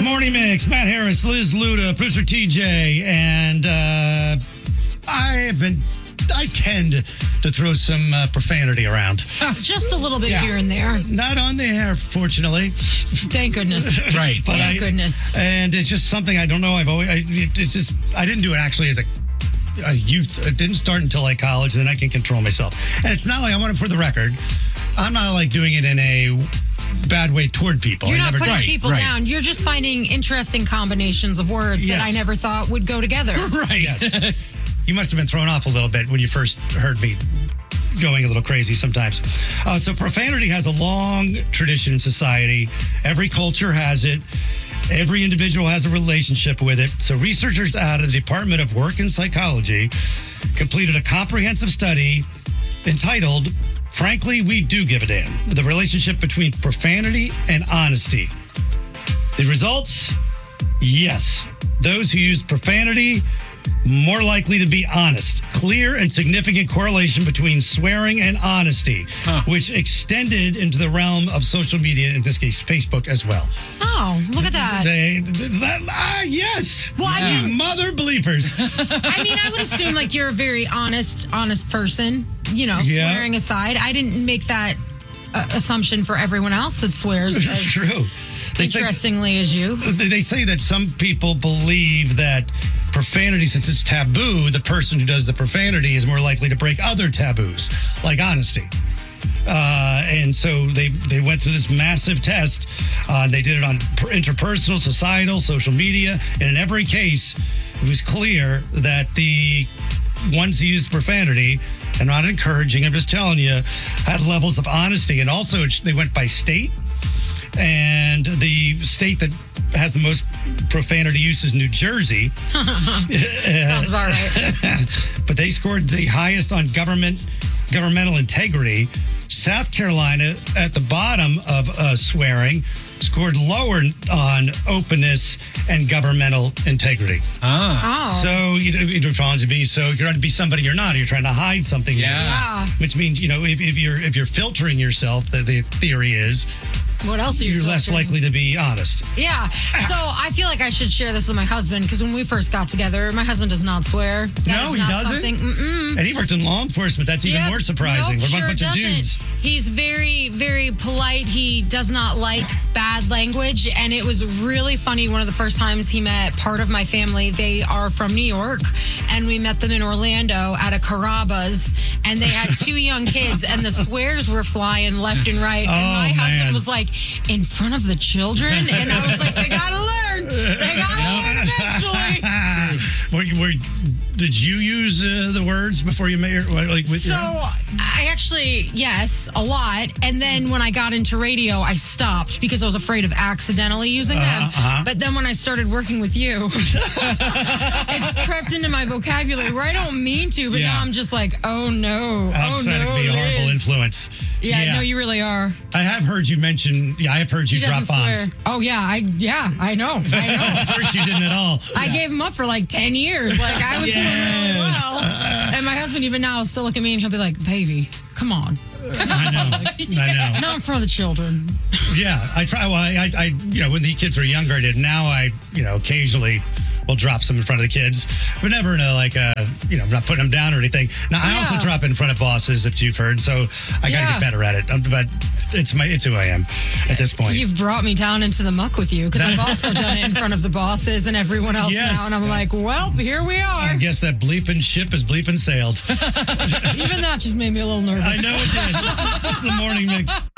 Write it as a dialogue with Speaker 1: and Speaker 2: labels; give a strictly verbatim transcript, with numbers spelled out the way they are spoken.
Speaker 1: Morning Mix, Matt Harris, Liz Luda, producer T J, and uh, I have been, I tend to throw some uh, profanity around.
Speaker 2: Just a little bit
Speaker 1: Yeah.
Speaker 2: here and there.
Speaker 1: Not on the air, fortunately.
Speaker 2: Thank goodness.
Speaker 1: Right. But
Speaker 2: Thank
Speaker 1: I,
Speaker 2: goodness.
Speaker 1: And it's just something I don't know. I've always, I, it, it's just, I didn't do it actually as a, a youth. It didn't start until like college, and then I can control myself. And it's not like, I want to put the record, I'm not like doing it in a bad way toward people.
Speaker 2: You're
Speaker 1: I
Speaker 2: not
Speaker 1: never,
Speaker 2: putting
Speaker 1: right,
Speaker 2: people
Speaker 1: right.
Speaker 2: down. You're just finding interesting combinations of words
Speaker 1: Yes.
Speaker 2: that I never thought would go together.
Speaker 1: Right. Yes. You must have been thrown off a little bit when you first heard me going a little crazy sometimes. Uh, so profanity has a long tradition in society. Every culture has it. Every individual has a relationship with it. So researchers out of the Department of Work and Psychology completed a comprehensive study entitled, Frankly, We Do Give a Damn, the relationship between profanity and honesty. The results? Yes. Those who use profanity more likely to be honest. Clear and significant correlation between swearing and honesty, huh. which extended into the realm of social media, in this case, Facebook as well.
Speaker 2: Oh, look at that.
Speaker 1: They, that ah, yes.
Speaker 2: Well,
Speaker 1: yeah.
Speaker 2: I mean,
Speaker 1: mother bleepers.
Speaker 2: I mean, I would assume like you're a very honest, honest person, you know,
Speaker 1: Yeah.
Speaker 2: swearing aside. I didn't make that uh, assumption for everyone else that swears as
Speaker 1: True. They
Speaker 2: interestingly
Speaker 1: say,
Speaker 2: as you.
Speaker 1: They say that some people believe that profanity, since it's taboo, the person who does the profanity is more likely to break other taboos, like honesty. Uh, and so they, they went through this massive test. Uh, they did it on interpersonal, societal, social media. And in every case, it was clear that the ones who used profanity, I'm not encouraging, I'm just telling you, had levels of honesty. And also they went by state. And the state that has the most profanity use is New Jersey.
Speaker 2: Sounds about right.
Speaker 1: But they scored the highest on government governmental integrity. South Carolina, at the bottom of uh, swearing, scored lower on openness and governmental integrity.
Speaker 3: Ah.
Speaker 2: Oh.
Speaker 1: So you know, you're trying to be so you're trying to be somebody you're not. You're trying to hide something.
Speaker 3: Yeah.
Speaker 2: Yeah.
Speaker 1: Which means, you know, if, if you're if you're filtering yourself, the, the theory is
Speaker 2: What else are you
Speaker 1: you're less
Speaker 2: filtering?
Speaker 1: likely to be honest.
Speaker 2: Yeah. So I feel like I should share this with my husband because when we first got together, my husband does not swear. That
Speaker 1: No,
Speaker 2: is
Speaker 1: he
Speaker 2: not
Speaker 1: doesn't?
Speaker 2: something- Mm-mm.
Speaker 1: And he worked in law enforcement. That's even
Speaker 2: Yep.
Speaker 1: more surprising.
Speaker 2: Nope,
Speaker 1: We're a
Speaker 2: sure
Speaker 1: bunch of
Speaker 2: doesn't.
Speaker 1: dudes.
Speaker 2: He's very, very polite. He does not like bad language. And it was really funny. One of the first times he met part of my family, they are from New York. And we met them in Orlando at a Carrabba's. And they had two young kids. And the swears were flying left and right. And
Speaker 1: Oh,
Speaker 2: my husband
Speaker 1: man.
Speaker 2: was like, in front of the children? And I was like, they gotta learn. They gotta learn eventually.
Speaker 1: were you, were, did you use uh, the words before you made like with
Speaker 2: So
Speaker 1: your
Speaker 2: I actually, yes, a lot. And then when I got into radio, I stopped because I was afraid of accidentally using them.
Speaker 1: Uh-huh, uh-huh.
Speaker 2: But then when I started working with you, it's crept into my vocabulary where I don't mean to, but
Speaker 1: Yeah.
Speaker 2: now I'm just like, oh no,
Speaker 1: I'm
Speaker 2: oh
Speaker 1: trying
Speaker 2: no,
Speaker 1: to be a horrible
Speaker 2: Liz.
Speaker 1: influence.
Speaker 2: Yeah, no, you really are.
Speaker 1: I have heard you mention. Yeah, I have heard you
Speaker 2: He
Speaker 1: drop
Speaker 2: doesn't
Speaker 1: bombs.
Speaker 2: swear. Oh yeah, I yeah, I know, I know.
Speaker 1: At first, you didn't at all.
Speaker 2: I gave him up for like ten years. Like, I was doing really
Speaker 1: Yes.
Speaker 2: well. And my husband, even now, will still look at me and he'll be like, baby, come on.
Speaker 1: I know. I know.
Speaker 2: Not in front of the children.
Speaker 1: Yeah, I try. Well, I, I, you know, when the kids were younger, I did. Now I, you know, occasionally will drop some in front of the kids, but never in a like, uh, you know, not putting them down or anything. Now I also
Speaker 2: Yeah.
Speaker 1: drop in front of bosses, if you've heard. So I got to
Speaker 2: Yeah.
Speaker 1: get better at it. Um, But it's my, it's who I am at this point.
Speaker 2: You've brought me down into the muck with you because I've also done it in front of the bosses and everyone else
Speaker 1: Yes.
Speaker 2: now. And I'm like, well, here we
Speaker 1: I
Speaker 2: are.
Speaker 1: guess that bleeping ship is bleeping sailed.
Speaker 2: Even that just made me a little nervous.
Speaker 1: I know it did. It's the morning mix.